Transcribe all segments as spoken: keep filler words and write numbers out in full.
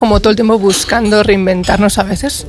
como todo el tiempo buscando reinventarnos a veces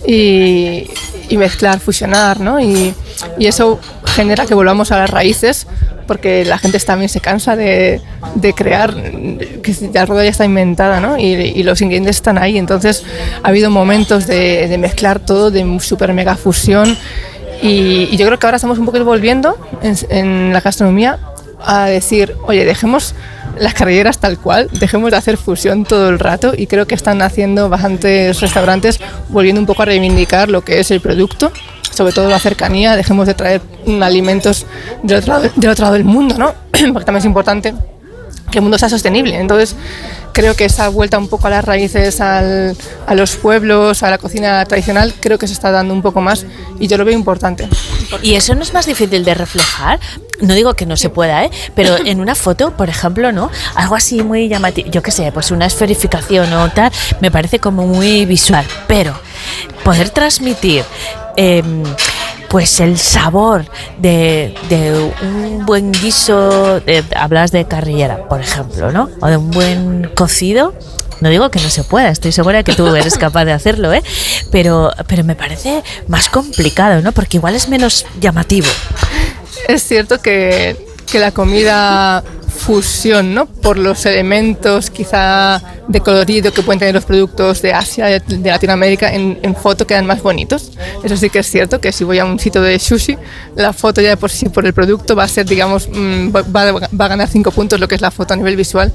y, y mezclar, fusionar, ¿no? Y, y eso genera que volvamos a las raíces, porque la gente también se cansa de, de crear, que la rueda ya está inventada, ¿no? Y, y los ingredientes están ahí. Entonces ha habido momentos de, de mezclar todo, de super mega fusión, y, y yo creo que ahora estamos un poco volviendo en, en la gastronomía a decir, oye, dejemos las carrilleras tal cual, dejemos de hacer fusión todo el rato, y creo que están haciendo bastantes restaurantes volviendo un poco a reivindicar lo que es el producto, sobre todo la cercanía, dejemos de traer alimentos del otro lado, del otro lado del mundo, ¿no? Porque también es importante que el mundo sea sostenible. Entonces creo que esa vuelta un poco a las raíces, al, a los pueblos, a la cocina tradicional, creo que se está dando un poco más, y yo lo veo importante. ¿Y eso no es más difícil de reflejar? No digo que no se pueda, ¿eh? Pero en una foto, por ejemplo, ¿no? Algo así muy llamativo, yo qué sé, pues una esferificación o tal, me parece como muy visual, pero poder transmitir eh, pues el sabor de, de un buen guiso, de, hablas de carrillera, por ejemplo, ¿no? O de un buen cocido. No digo que no se pueda, estoy segura de que tú eres capaz de hacerlo, ¿eh? Pero, pero me parece más complicado, ¿no? Porque igual es menos llamativo. Es cierto que, que la comida fusión, ¿no? Por los elementos quizá de colorido que pueden tener los productos de Asia, de, de Latinoamérica, en, en foto quedan más bonitos. Eso sí que es cierto, que si voy a un sitio de sushi, la foto ya de por sí, por el producto, va a ser, digamos, mmm, va, va a ganar cinco puntos lo que es la foto a nivel visual.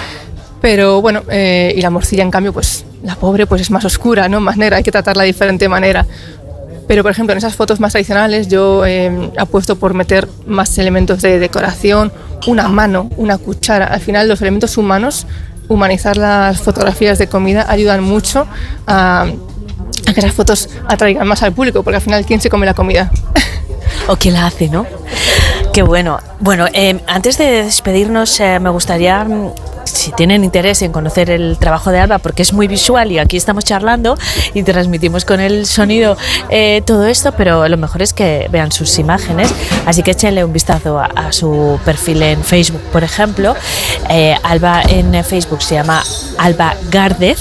Pero bueno, eh, y la morcilla, en cambio, pues la pobre pues es más oscura, ¿no? Más negra, hay que tratarla de diferente manera. Pero, por ejemplo, en esas fotos más tradicionales yo eh, apuesto por meter más elementos de decoración, una mano, una cuchara. Al final, los elementos humanos, humanizar las fotografías de comida, ayudan mucho a, a que esas fotos atraigan más al público, porque al final, ¿quién se come la comida? O quién la hace, ¿no? Qué bueno. Bueno, eh, antes de despedirnos, eh, me gustaría, si tienen interés en conocer el trabajo de Alba, porque es muy visual y aquí estamos charlando y transmitimos con el sonido eh, todo esto, pero lo mejor es que vean sus imágenes, así que échenle un vistazo a, a su perfil en Facebook, por ejemplo. eh, Alba en Facebook se llama Alba Gárdez.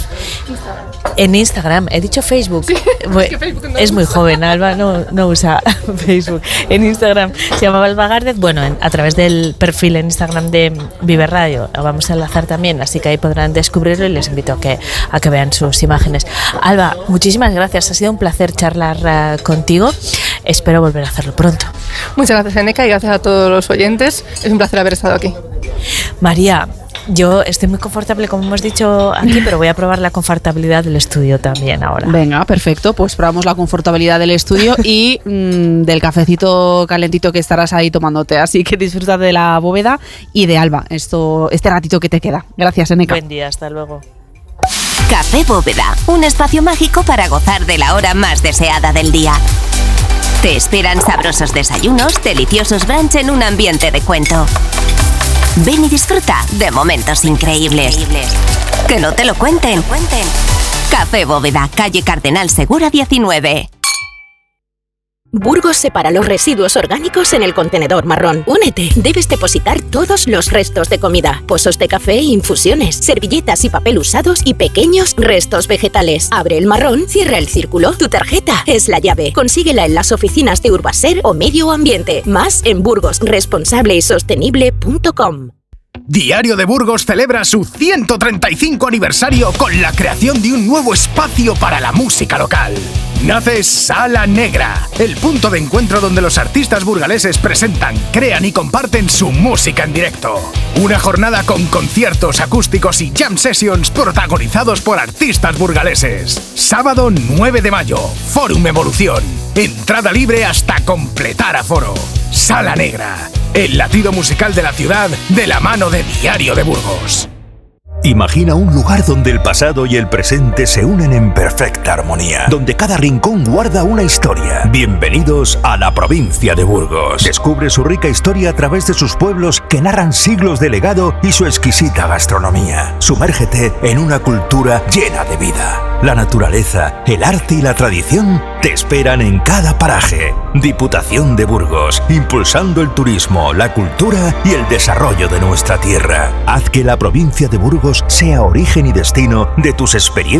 En Instagram, he dicho Facebook, sí, es, que Facebook no es muy joven, Alba no, no usa Facebook. En Instagram se llama Alba Gárdez. Bueno, en, a través del perfil en Instagram de Vive Radio lo vamos a enlazar también, así que ahí podrán descubrirlo, y les invito a que, a que vean sus imágenes. Alba, muchísimas gracias, ha sido un placer charlar uh, contigo, espero volver a hacerlo pronto. Muchas gracias, Eneca, y gracias a todos los oyentes, es un placer haber estado aquí. María, yo estoy muy confortable, como hemos dicho aquí, pero voy a probar la confortabilidad del estudio también ahora. Venga, perfecto, pues probamos la confortabilidad del estudio y mmm, del cafecito calentito que estarás ahí tomándote, así que disfruta de la bóveda y de Alba, esto, este ratito que te queda. Gracias, Eneca. Buen día, hasta luego. Café Bóveda, un espacio mágico para gozar de la hora más deseada del día. Te esperan sabrosos desayunos, deliciosos brunch en un ambiente de cuento. Ven y disfruta de momentos increíbles. Que no te lo cuenten. Café Bóveda, calle Cardenal Segura diecinueve. Burgos separa los residuos orgánicos en el contenedor marrón. Únete. Debes depositar todos los restos de comida, pozos de café, infusiones, servilletas y papel usados y pequeños restos vegetales. Abre el marrón, cierra el círculo. Tu tarjeta es la llave. Consíguela en las oficinas de Urbaser o Medio Ambiente. Más en burgos responsable y sostenible punto com. Diario de Burgos celebra su ciento treinta y cinco aniversario con la creación de un nuevo espacio para la música local. Nace Sala Negra, el punto de encuentro donde los artistas burgaleses presentan, crean y comparten su música en directo. Una jornada con conciertos acústicos y jam sessions protagonizados por artistas burgaleses. Sábado nueve de mayo, Fórum Evolución. Entrada libre hasta completar aforo. Sala Negra, el latido musical de la ciudad de la mano de Diario de Burgos. Imagina un lugar donde el pasado y el presente se unen en perfecta armonía, donde cada rincón guarda una historia. Bienvenidos a la provincia de Burgos. Descubre su rica historia a través de sus pueblos que narran siglos de legado y su exquisita gastronomía. Sumérgete en una cultura llena de vida. La naturaleza, el arte y la tradición te esperan en cada paraje. Diputación de Burgos, impulsando el turismo, la cultura y el desarrollo de nuestra tierra. Haz que la provincia de Burgos sea origen y destino de tus experiencias